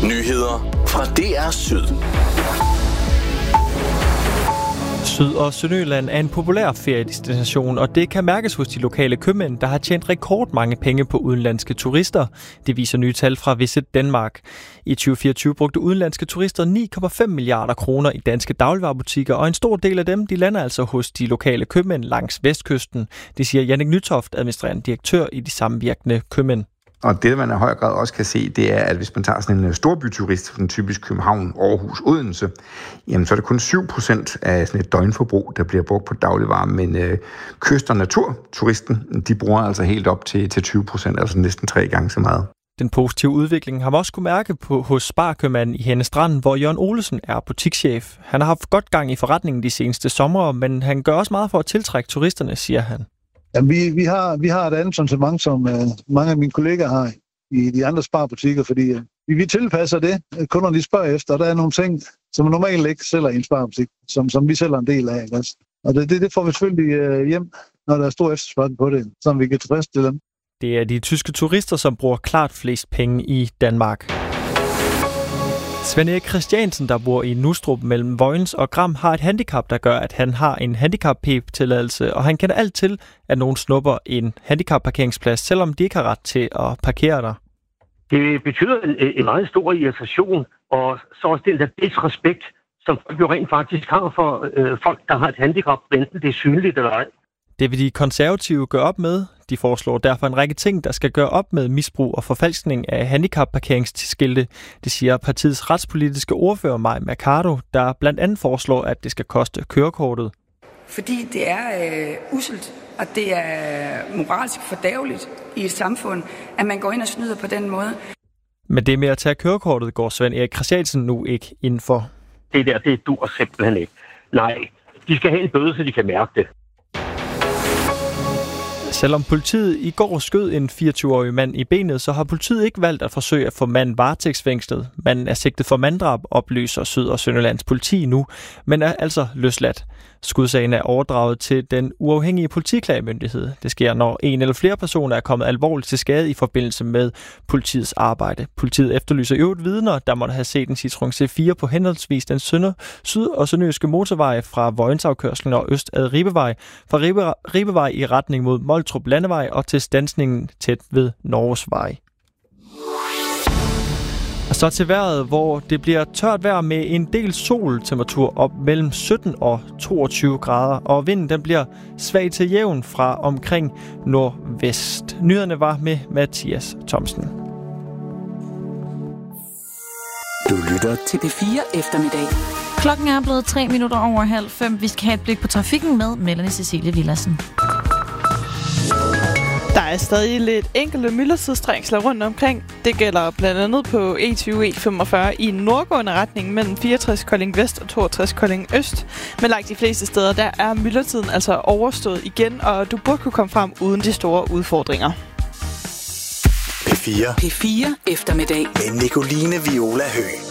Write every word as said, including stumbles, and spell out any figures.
Nyheder fra D R Syd. Syd- og Sønderjylland er en populær feriedestination, og det kan mærkes hos de lokale købmænd, der har tjent rekordmange penge på udenlandske turister. Det viser nye tal fra Visit Denmark. I tyve fireogtyve brugte udenlandske turister ni komma fem milliarder kroner i danske dagligvarebutikker, og en stor del af dem de lander altså hos de lokale købmænd langs vestkysten. Det siger Jannik Nytoft, administrerende direktør i de samvirkende købmænd. Og det, man i høj grad også kan se, det er, at hvis man tager sådan en storbyturist, den typisk København, Aarhus, Odense, jamen så er det kun syv procent af sådan et døgnforbrug, der bliver brugt på dagligvarer. Men øh, kyst- og naturturisten, de bruger altså helt op til, til tyve procent, altså næsten tre gange så meget. Den positive udvikling har man også kunne mærke på, hos Sparkøbmanden i Henne Strand, hvor Jørgen Olesen er butikschef. Han har haft godt gang i forretningen de seneste somre, men han gør også meget for at tiltrække turisterne, siger han. Jamen, vi, vi, har, vi har et andet sortiment, som uh, mange af mine kolleger har i de andre sparbutikker, fordi uh, vi, vi tilpasser det, kunderne de spørger efter, og der er nogle ting, som man normalt ikke sælger i en sparbutik, som, som vi sælger en del af. Ikke? Og det, det, det får vi selvfølgelig uh, hjem, når der er stor efterspørgsel på det, så vi kan tilfredsstille dem. Det er de tyske turister, som bruger klart flest penge i Danmark. Svend Erik Christiansen, der bor i Nustrup mellem Vojens og Gram, har et handicap, der gør, at han har en handicap-P-tilladelse, og han kender alt til, at nogen snupper en handicap-parkeringsplads, selvom de ikke har ret til at parkere der. Det betyder en, en meget stor irritation, og så også den der disrespekt, som folk jo rent faktisk har for øh, folk, der har et handicap, enten det er synligt eller ej. Det vil de konservative gøre op med. De foreslår derfor en række ting, der skal gøre op med misbrug og forfalskning af handicapparkeringsskilte. Det siger partiets retspolitiske ordfører Mai Mercado, der blandt andet foreslår, at det skal koste kørekortet. Fordi det er øh, uselt, og det er moralsk fordærveligt i et samfund, at man går ind og snyder på den måde. Men det med at tage kørekortet går Svend Erik Christiansen nu ikke ind for. Det der, det dur simpelthen ikke. Nej, de skal have en bøde, så de kan mærke det. Selvom politiet i går skød en fireogtyve-årig mand i benet, så har politiet ikke valgt at forsøge at få manden varetægtsfængslet. Manden er sigtet for manddrab, oplyser Syd- og Sønderjyllands politi nu, men er altså løsladt. Skudsagen er overdraget til den uafhængige politiklagemyndighed. Det sker, når en eller flere personer er kommet alvorligt til skade i forbindelse med politiets arbejde. Politiet efterlyser øvrigt vidner, der måtte have set en Citroën C fire på henholdsvis den sønder, syd- og sønderjyske motorvej fra Vojensafkørslen og øst ad Ribevej, fra Ribe, Ribevej i retning mod Moltrup Landevej og til standsningen tæt ved Norgesvej. Og så til vejret, hvor det bliver tørt vejr med en del sol, temperatur op mellem sytten og toogtyve grader, og vinden den bliver svag til jævn fra omkring nordvest. Nyhederne var med Mathias Thomsen. Du lytter til P fire Eftermiddag. Klokken er blevet tre minutter over halv fem. Vi skal have et blik på trafikken med Melanie Cecilie Villadsen. Der er stadig lidt enkelte myldretidstrængsler rundt omkring. Det gælder blandt andet på E tyve E femogfyrre i nordgående retning mellem fireogtres Kolding Vest og toogtres Kolding Øst. Men langt de fleste steder, der er myldretiden altså overstået igen, og du burde kunne komme frem uden de store udfordringer. P fire. P fire Eftermiddag Med Nicoline Viola Høgh.